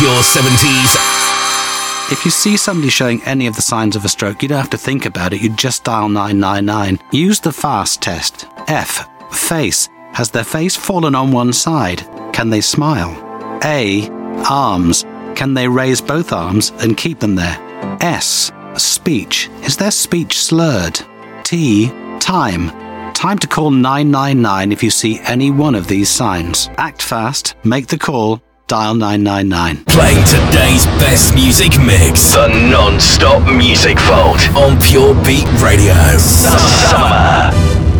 Pure 70s. If you see somebody showing any of the signs of a stroke, you don't have to think about it. You just dial 999. Use the FAST test. F. Face. Has their face fallen on one side? Can they smile? A. Arms. Can they raise both arms and keep them there? S. Speech. Is their speech slurred? T. Time. Time to call 999 if you see any one of these signs. Act fast, make the call, dial 999. Playing today's best music mix. The non-stop music vault on Pure Beat Radio. Summer.